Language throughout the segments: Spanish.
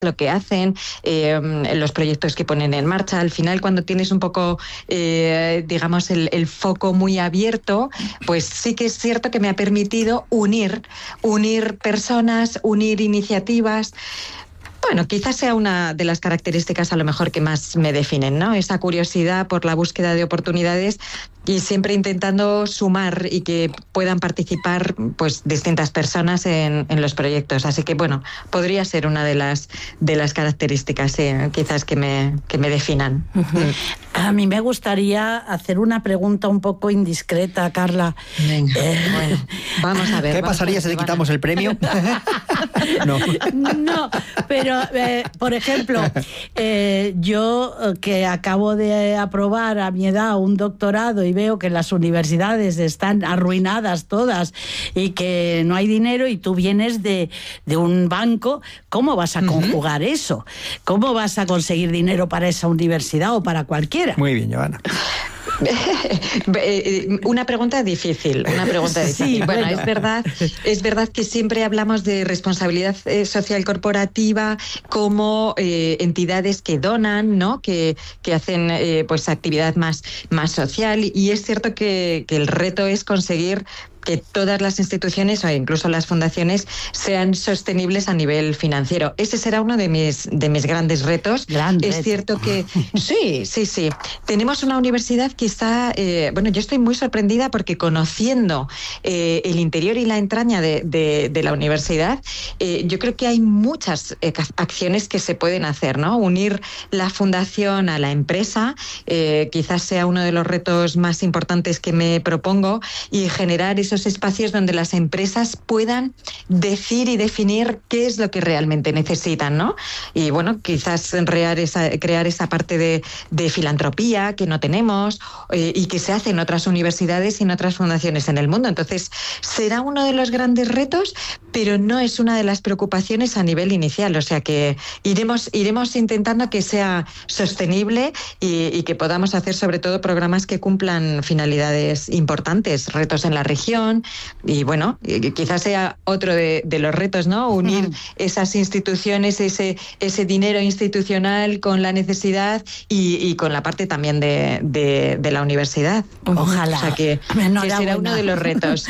lo que hacen, los proyectos que ponen en marcha. Al final, cuando tienes un poco, digamos, el foco muy abierto, pues sí que es cierto que me ha permitido unir personas, unir iniciativas. Bueno, quizás sea una de las características a lo mejor que más me definen, ¿no? Esa curiosidad por la búsqueda de oportunidades y siempre intentando sumar y que puedan participar pues distintas personas en los proyectos. Así que bueno, podría ser una de las características quizás que me definan. Uh-huh. A mí me gustaría hacer una pregunta un poco indiscreta, Carla. Venga, bueno, vamos a ver. ¿Qué pasaría si le quitamos el premio? No, pero por ejemplo, yo que acabo de aprobar a mi edad un doctorado y veo que las universidades están arruinadas todas y que no hay dinero y tú vienes de un banco, ¿cómo vas a conjugar eso? ¿Cómo vas a conseguir dinero para esa universidad o para cualquiera? Muy bien, Joana. Una pregunta difícil. Sí, bueno, es verdad que siempre hablamos de responsabilidad social corporativa como entidades que donan, ¿no? Que hacen pues actividad más social, y es cierto que el reto es conseguir que todas las instituciones o incluso las fundaciones sean sostenibles a nivel financiero. Ese será uno de mis grandes retos. Es cierto que sí. Tenemos una universidad que está, yo estoy muy sorprendida porque conociendo el interior y la entraña de la universidad, yo creo que hay muchas acciones que se pueden hacer, ¿no? Unir la fundación a la empresa, quizás sea uno de los retos más importantes que me propongo, y generar esos espacios donde las empresas puedan decir y definir qué es lo que realmente necesitan, ¿no? Y bueno, quizás crear esa parte de filantropía que no tenemos y que se hace en otras universidades y en otras fundaciones en el mundo. Entonces, será uno de los grandes retos, pero no es una de las preocupaciones a nivel inicial. O sea que iremos intentando que sea sostenible y que podamos hacer sobre todo programas que cumplan finalidades importantes, retos en la región. Y bueno, quizás sea otro de los retos, ¿no? Unir esas instituciones, ese dinero institucional con la necesidad y con la parte también de la universidad. Ojalá. O sea que será uno de los retos.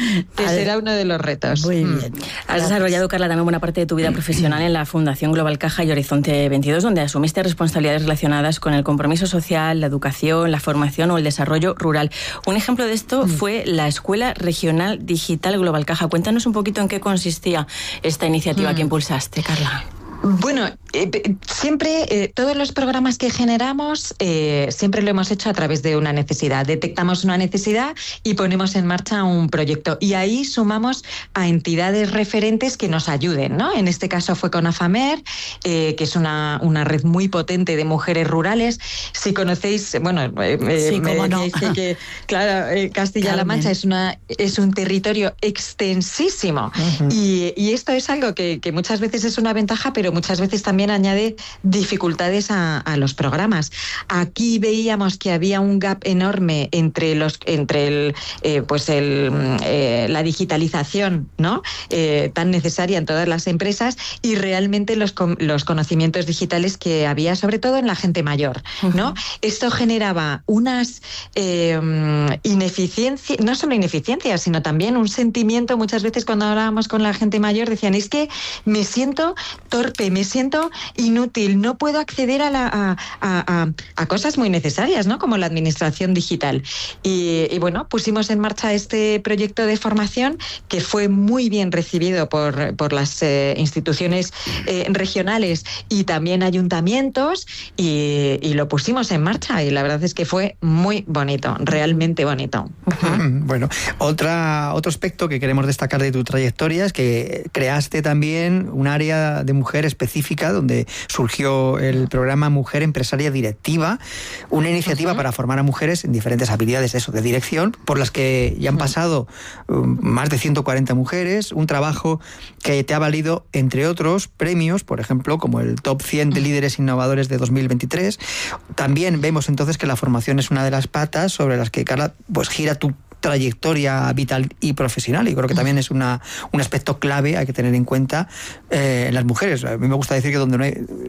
Muy bien. Has desarrollado, Carla, también buena parte de tu vida profesional en la Fundación Global Caja y Horizonte 22, donde asumiste responsabilidades relacionadas con el compromiso social, la educación, la formación o el desarrollo rural. Un ejemplo de esto fue la Escuela Regional Digital Global Caja. Cuéntanos un poquito en qué consistía esta iniciativa que impulsaste, Carla. Bueno, siempre todos los programas que generamos siempre lo hemos hecho a través de una necesidad. Detectamos una necesidad y ponemos en marcha un proyecto, y ahí sumamos a entidades referentes que nos ayuden, ¿no? En este caso fue con AFAMER, que es una red muy potente de mujeres rurales. Si conocéis, bueno, que claro, Castilla-La Mancha es un territorio extensísimo, y esto es algo que muchas veces es una ventaja, pero muchas veces también añade dificultades a los programas. Aquí veíamos que había un gap enorme entre la digitalización, ¿no? Tan necesaria en todas las empresas, y realmente los conocimientos digitales que había, sobre todo en la gente mayor, ¿no? Esto generaba unas ineficiencias, no solo ineficiencias, sino también un sentimiento. Muchas veces cuando hablábamos con la gente mayor decían: es que me siento torpe, me siento inútil, no puedo acceder a cosas muy necesarias, ¿no? Como la administración digital. Y bueno, pusimos en marcha este proyecto de formación que fue muy bien recibido por las instituciones regionales y también ayuntamientos, y lo pusimos en marcha, y la verdad es que fue muy bonito, realmente bonito. Bueno, otro aspecto que queremos destacar de tu trayectoria es que creaste también un área de mujer específica donde surgió el programa Mujer Empresaria Directiva, una iniciativa para formar a mujeres en diferentes habilidades de dirección, por las que ya han pasado más de 140 mujeres, un trabajo que te ha valido, entre otros, premios, por ejemplo, como el Top 100 de Líderes Innovadores de 2023. También vemos entonces que la formación es una de las patas sobre las que, Carla, pues gira tu trayectoria vital y profesional. Y creo que también es un aspecto clave hay que tener en cuenta en las mujeres. A mí me gusta decir que donde no hay